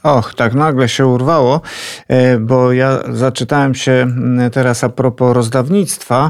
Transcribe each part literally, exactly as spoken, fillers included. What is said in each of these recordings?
Och, tak nagle się urwało, bo ja zaczytałem się teraz a propos rozdawnictwa.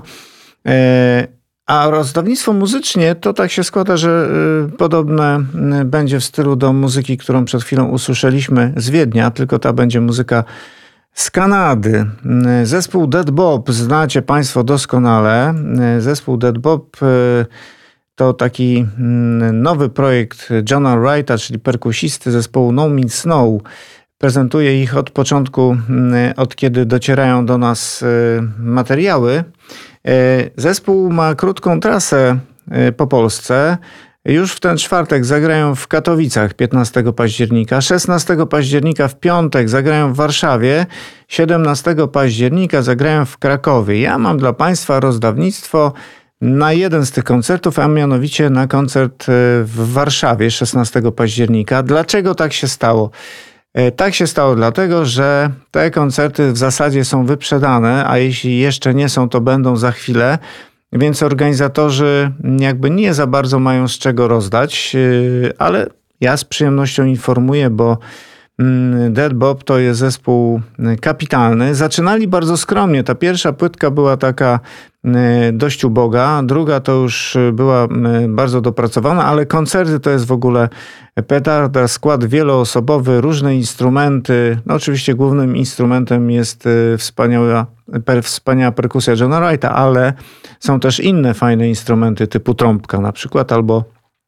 A rozdawnictwo muzycznie to tak się składa, że podobne będzie w stylu do muzyki, którą przed chwilą usłyszeliśmy z Wiednia, tylko ta będzie muzyka z Kanady. Zespół Dead Bob znacie Państwo doskonale. Zespół Dead Bob to taki nowy projekt Johna Wrighta, czyli perkusisty zespołu No Means No. Prezentuję ich od początku, od kiedy docierają do nas materiały. Zespół ma krótką trasę po Polsce. Już w ten czwartek zagrają w Katowicach piętnastego października, szesnastego października w piątek zagrają w Warszawie, siedemnastego października zagrają w Krakowie. Ja mam dla Państwa rozdawnictwo na jeden z tych koncertów, a mianowicie na koncert w Warszawie szesnastego października. Dlaczego tak się stało? Tak się stało dlatego, że te koncerty w zasadzie są wyprzedane, a jeśli jeszcze nie są, to będą za chwilę, więc organizatorzy jakby nie za bardzo mają z czego rozdać, ale ja z przyjemnością informuję, bo Dead Bob to jest zespół kapitalny. Zaczynali bardzo skromnie. Ta pierwsza płytka była taka dość uboga, druga to już była bardzo dopracowana, ale koncerty to jest w ogóle petarda, skład wieloosobowy, różne instrumenty. No oczywiście głównym instrumentem jest wspaniała, wspaniała perkusja Johna Wrighta, ale są też inne fajne instrumenty typu trąbka na przykład, albo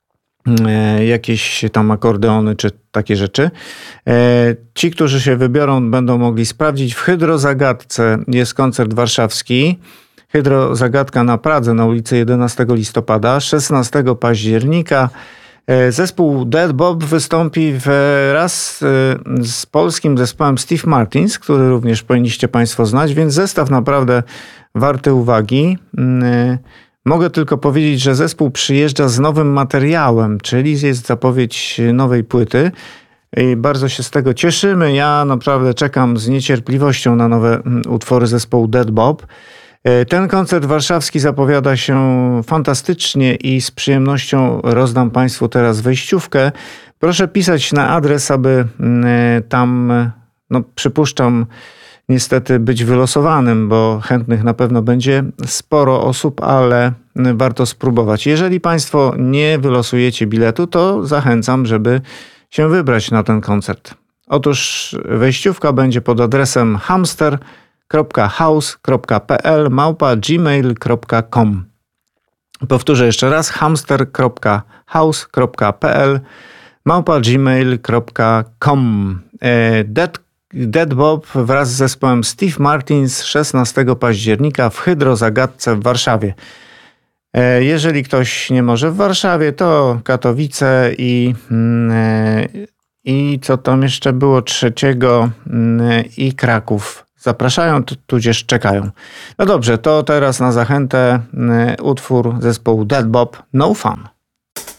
jakieś tam akordeony czy takie rzeczy. Ci, którzy się wybiorą, będą mogli sprawdzić. W Hydrozagadce jest koncert warszawski. Hydrozagadka na Pradze na ulicy jedenastego listopada. szesnastego października zespół Dead Bob wystąpi wraz z polskim zespołem Steve Martins, który również powinniście Państwo znać, więc zestaw naprawdę warty uwagi. Mogę tylko powiedzieć, że zespół przyjeżdża z nowym materiałem, czyli jest zapowiedź nowej płyty. I bardzo się z tego cieszymy. Ja naprawdę czekam z niecierpliwością na nowe utwory zespołu Dead Bob. Ten koncert warszawski zapowiada się fantastycznie i z przyjemnością rozdam Państwu teraz wejściówkę. Proszę pisać na adres, aby tam, no przypuszczam, niestety być wylosowanym, bo chętnych na pewno będzie sporo osób, ale warto spróbować. Jeżeli Państwo nie wylosujecie biletu, to zachęcam, żeby się wybrać na ten koncert. Otóż wejściówka będzie pod adresem hamster kropka house kropka pl małpa gmail kropka com. Powtórzę jeszcze raz, hamster kropka house kropka pl małpa gmail kropka com. Dead Dead Bob wraz z zespołem Steve Martins szesnastego października w Hydrozagadce w Warszawie. Jeżeli ktoś nie może w Warszawie, to Katowice i, i co tam jeszcze było trzeciego i Kraków. Zapraszają, tudzież czekają. No dobrze, to teraz na zachętę utwór zespołu Dead Bob No Fun.